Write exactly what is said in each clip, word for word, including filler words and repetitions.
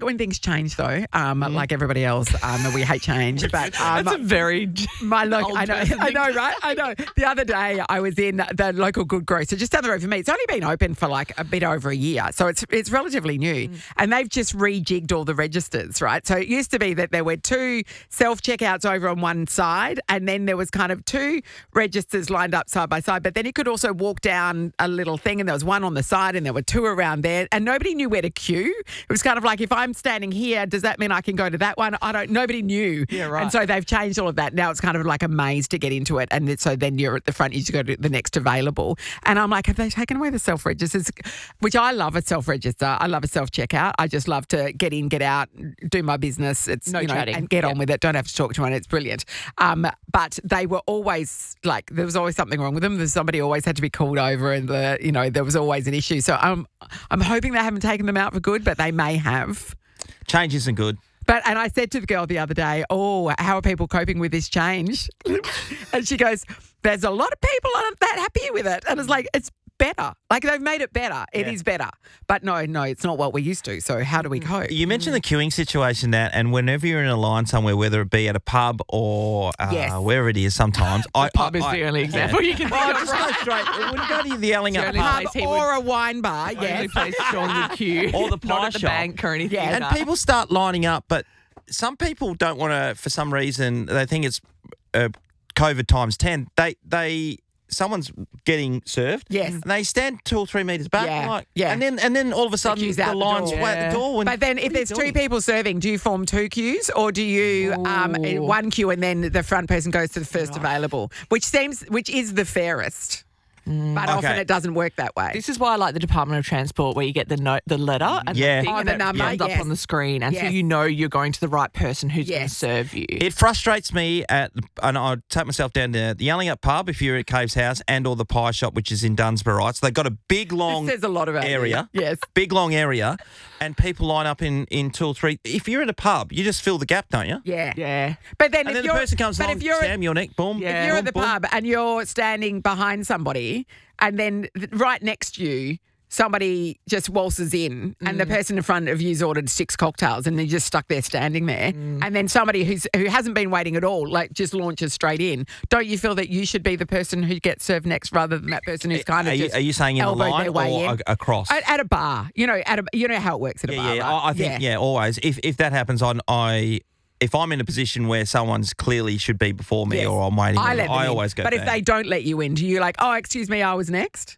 when things change, though, um, mm. like everybody else, um, we hate change. But um, That's a very my local, I know, I know, right? I know. The other day I was in the local Good Grocer just down the road from me. It's only been open for like a bit over a year, so it's it's relatively new. Mm. And they've just rejigged all the registers, right? So it used to be that there were two self-checkouts over on one side, and then there was kind of two registers lined up side by side. But then you could also walk down a little thing, and there was one on the side, and there were two around there, and nobody knew where to queue. It was kind of like, if I'm standing here, does that mean I can go to that one? I don't. Nobody knew. Yeah, right. And so they've changed all of that. Now it's kind of like a maze to get into it, and so then you're at the front. You just go to the next available. And I'm like, have they taken away the self registers? Which I love a self register. I love a self checkout. I just love to get in, get out, do my business. It's no you know, chatting. And get yep. on with it. Don't have to talk to anyone. It's brilliant. Um, but they were always like, there was always something wrong with them. There's somebody always had to be called over, and the you know there was always an issue. So I'm I'm hoping they haven't taken them out for good, but they may have. Change isn't good. But and I said to the girl the other day, oh, how are people coping with this change? And she goes, there's a lot of people aren't that happy with it. And it's like, it's better. Like, they've made it better. It yeah. is better. But no, no, it's not what we used to. So how do we cope? You mentioned the queuing situation, that, and whenever you're in a line somewhere, whether it be at a pub or uh, Yes. wherever it is, sometimes I Pub I, is I, the only example yeah. you can Well, think just of. go straight. When you go to the yelling The up only pub, place he Or a wine bar, Only yes. place Sean would queue. Or the pie Not at the shop. bank or anything. Yeah. and no. people start lining up, but some people don't want to, for some reason, they think it's uh, COVID times ten. They, they, someone's getting served. Yes. And they stand two or three metres back. Yeah, Like, yeah. And then, and then all of a sudden, queue's the, out the line's door. way at the door. And But then if what are you there's two doing? people serving, do you form two queues, or do you um, Ooh. one queue and then the front person goes to the first available, which seems which is the fairest. But often Okay. it doesn't work that way. This is why I like the Department of Transport, where you get the note, the letter, and Yeah. the thing, Oh, and the it number, comes up yes. on the screen, and so Yes. you know you're going to the right person who's going to Yes. serve you. It frustrates me at, and I take myself down to the Yelling Up pub if you're at Cave's House, and or the pie shop, which is in Dunsborough, right? So they've got a big long This says a lot about you. area, Yes. big long area, and people line up in in two or three. If you're at a pub, you just fill the gap, don't you? Yeah. yeah. But then And if then the you're person comes but along, if you're Sam, your neck, boom. Yeah. if you're at boom, the boom. pub and you're standing behind somebody, and then th- right next to you, somebody just waltzes in, and the person in front of you's ordered six cocktails, and they're just stuck there standing there, and then somebody who's who hasn't been waiting at all, like, just launches straight in. Don't you feel that you should be the person who gets served next, rather than that person who's kind of Are you, just are you saying in a elbowed line their way or in? a- across? At, at a bar, you know, at a you know how it works at a yeah, bar. yeah. right? I, I think yeah. always. If if that happens, on I. If I'm in a position where someone's clearly should be before me, Yes. or I'm waiting, I let them I in. always go. But if back. they don't let you in, do you like, oh, excuse me, I was next?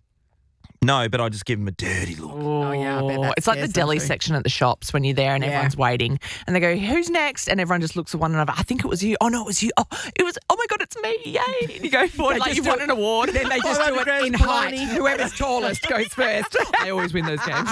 no, but I just give them a dirty look. Oh, yeah, I bet that It's like the scares them deli too. section at the shops when you're there and Yeah. everyone's waiting, and they go, "Who's next?" And everyone just looks at one another. I think it was you. Oh no, it was you. Oh, it was. Oh my god, it's me! Yay! And you go forward They like just you've do won it- an award. Then they just Oh, do it grand in height. baloney. Whoever's tallest goes first. I always win those games.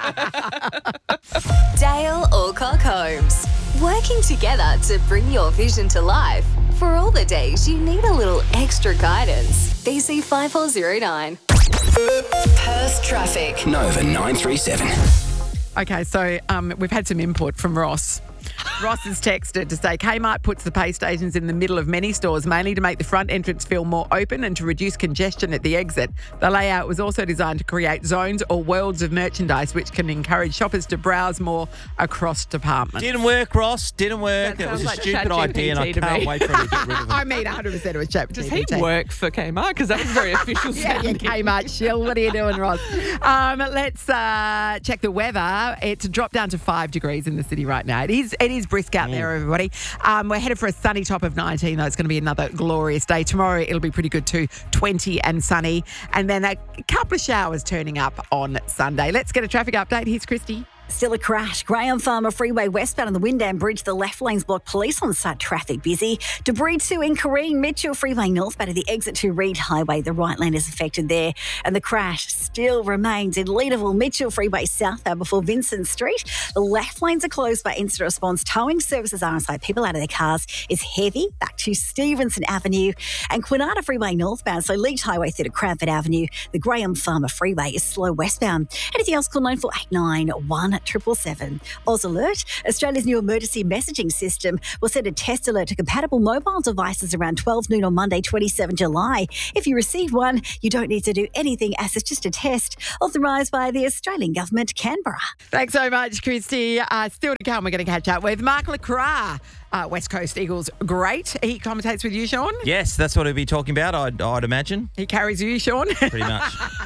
Dale Alcock Holmes. Working together to bring your vision to life. For all the days you need a little extra guidance. B C five four zero nine. Perth traffic. Nova nine three seven. Okay, so um, we've had some input from Ross. Ross has texted to say Kmart puts the pay stations in the middle of many stores, mainly to make the front entrance feel more open and to reduce congestion at the exit. The layout was also designed to create zones or worlds of merchandise which can encourage shoppers to browse more across departments. Didn't work, Ross. Didn't work. That It was a sounds like stupid ChatGPT idea, and I to can't me. wait for him to get rid of it. I mean, one hundred percent it was ChatGPT. Does he work for Kmart? Because that was very official Yeah, you sounding. Kmart shill. What are you doing, Ross? Um, let's uh, check the weather. It's dropped down to five degrees in the city right now. It is it is brisk out there, everybody. Um, we're headed for a sunny top of nineteen, though. It's going to be another glorious day. Tomorrow it'll be pretty good too, twenty and sunny. And then a couple of showers turning up on Sunday. Let's get a traffic update. Here's Christy. Still a crash. Graham Farmer Freeway westbound on the Wyndham Bridge. The left lane's blocked. Police on site. Traffic busy. Debris two in Careen. Mitchell Freeway northbound at the exit to Reed Highway. The right lane is affected there. And the crash still remains in Leederville. Mitchell Freeway southbound before Vincent Street. The left lanes are closed by incident response. Towing services are on site. People out of their cars is heavy. Back to Stevenson Avenue. And Quinata Freeway northbound. So Leach Highway through to Cranford Avenue. The Graham Farmer Freeway is slow westbound. Anything else, call nine four eight nine one triple seven. Oz Alert, Australia's new emergency messaging system, will send a test alert to compatible mobile devices around twelve noon on Monday, twenty-seventh of July. If you receive one, you don't need to do anything as it's just a test. Authorised by the Australian Government, Canberra. Thanks so much, Christy. Uh, still to come, we're going to catch up with Mark LeCras, uh, West Coast Eagles great. He commentates with you, Sean. Yes, that's what he'll be talking about, I'd, I'd imagine. He carries you, Sean. Pretty much.